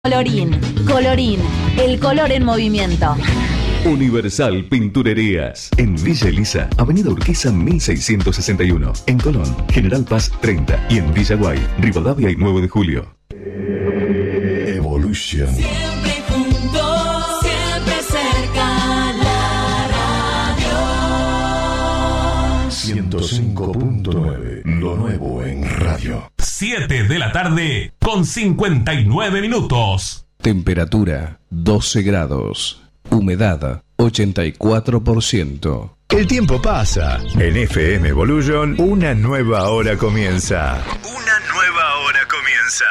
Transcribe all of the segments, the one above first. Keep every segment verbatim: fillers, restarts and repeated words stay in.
Colorín, Colorín, el color en movimiento. Universal Pinturerías. En Villa Elisa, Avenida Urquiza mil seiscientos sesenta y uno. En Colón, General Paz treinta. Y en Villa Guay, Rivadavia y nueve de julio. Evolution. Siempre juntos, siempre cerca, la radio. ciento cinco punto nueve. Lo nuevo en radio. siete de la tarde con cincuenta y nueve minutos. Temperatura doce grados. Humedad ochenta y cuatro por ciento. El tiempo pasa. En F M Evolution, una nueva hora comienza. Una nueva hora comienza.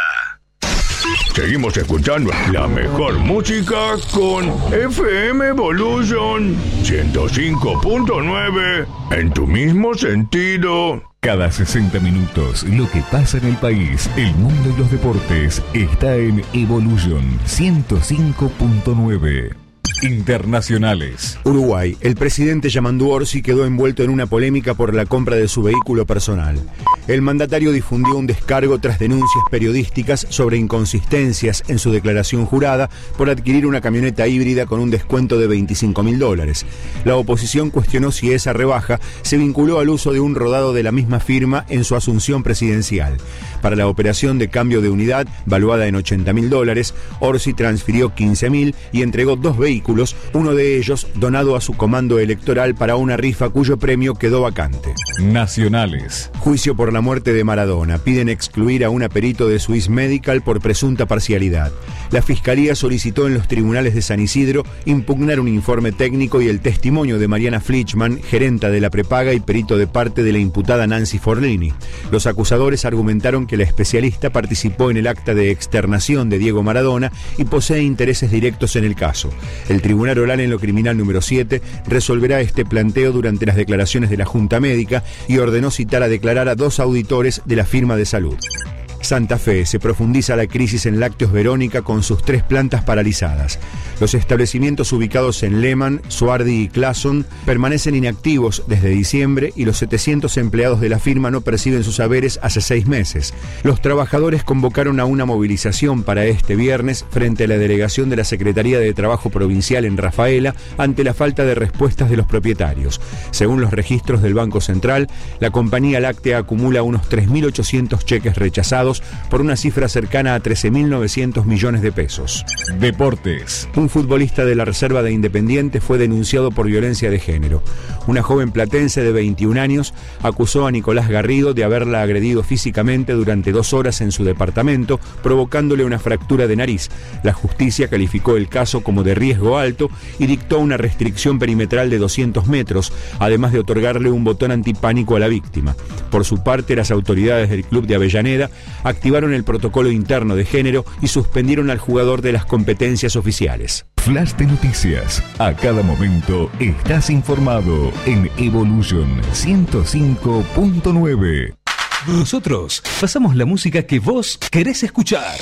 Seguimos escuchando la mejor música con F M Evolution ciento cinco punto nueve en tu mismo sentido. Cada sesenta minutos, lo que pasa en el país, el mundo y los deportes está en Evolution ciento cinco punto nueve. Internacionales. Uruguay. El presidente Yamandu Orsi quedó envuelto en una polémica por la compra de su vehículo personal. El mandatario difundió un descargo tras denuncias periodísticas sobre inconsistencias en su declaración jurada por adquirir una camioneta híbrida con un descuento de veinticinco mil dólares. La oposición cuestionó si esa rebaja se vinculó al uso de un rodado de la misma firma en su asunción presidencial. Para la operación de cambio de unidad, valuada en ochenta mil dólares, Orsi transfirió quince mil y entregó dos vehículos, uno de ellos donado a su comando electoral para una rifa cuyo premio quedó vacante. Nacionales. Juicio por la muerte de Maradona. Piden excluir a un perito de Swiss Medical por presunta parcialidad. La Fiscalía solicitó en los tribunales de San Isidro impugnar un informe técnico y el testimonio de Mariana Flichman, gerenta de la prepaga y perito de parte de la imputada Nancy Forlini. Los acusadores argumentaron que la especialista participó en el acta de externación de Diego Maradona y posee intereses directos en el caso. El Tribunal Oral en lo Criminal número siete resolverá este planteo durante las declaraciones de la Junta Médica y ordenó citar a declarar a dos auditores de la firma de salud. Santa Fe. Se profundiza la crisis en Lácteos Verónica con sus tres plantas paralizadas. Los establecimientos ubicados en Lehman, Suardi y Clason permanecen inactivos desde diciembre y los setecientos empleados de la firma no perciben sus haberes hace seis meses. Los trabajadores convocaron a una movilización para este viernes frente a la delegación de la Secretaría de Trabajo Provincial en Rafaela ante la falta de respuestas de los propietarios. Según los registros del Banco Central, la compañía láctea acumula unos tres mil ochocientos cheques rechazados por una cifra cercana a trece mil novecientos millones de pesos. Deportes. Un futbolista de la Reserva de Independiente fue denunciado por violencia de género. Una joven platense de veintiún años acusó a Nicolás Garrido de haberla agredido físicamente durante dos horas en su departamento, provocándole una fractura de nariz. La justicia calificó el caso como de riesgo alto y dictó una restricción perimetral de doscientos metros, además de otorgarle un botón antipánico a la víctima. Por su parte, las autoridades del club de Avellaneda activaron el protocolo interno de género y suspendieron al jugador de las competencias oficiales. Flash de noticias. A cada momento estás informado en Evolution ciento cinco punto nueve. Nosotros pasamos la música que vos querés escuchar.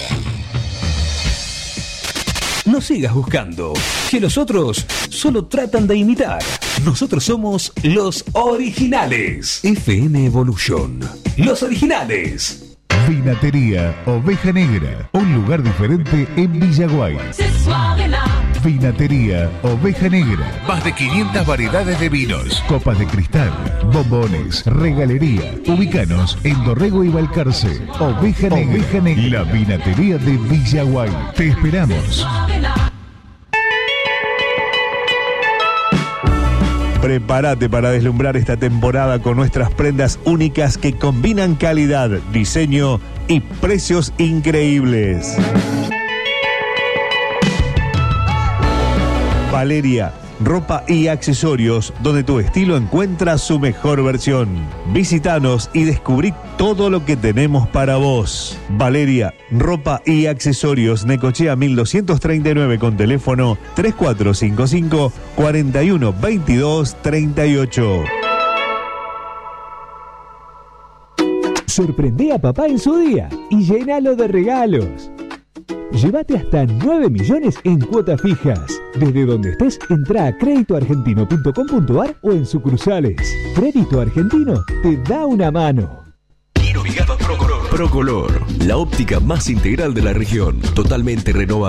No sigas buscando, que los otros solo tratan de imitar. Nosotros somos los originales. F M Evolution. Los originales. Vinatería Oveja Negra, un lugar diferente en Villaguay. Vinatería Oveja Negra. Más de quinientas variedades de vinos, copas de cristal, bombones, regalería. Ubícanos en Dorrego y Balcarce. Oveja Negra, Oveja Negra, la vinatería de Villaguay. Te esperamos. Prepárate para deslumbrar esta temporada con nuestras prendas únicas que combinan calidad, diseño y precios increíbles. Valeria, ropa y accesorios donde tu estilo encuentra su mejor versión. Visítanos y descubrí todo lo que tenemos para vos. Valeria, ropa y accesorios, Necochea mil doscientos treinta y nueve con teléfono tres cuatro cinco cinco, cuatro uno dos dos, tres ocho. Sorprende a papá en su día y llénalo de regalos. Llévate hasta nueve millones en cuotas fijas. Desde donde estés, entra a crédito argentino punto com punto ar o en sucursales. Crédito Argentino te da una mano. Giro Vigado Procuro. Procolor, la óptica más integral de la región, totalmente renovada.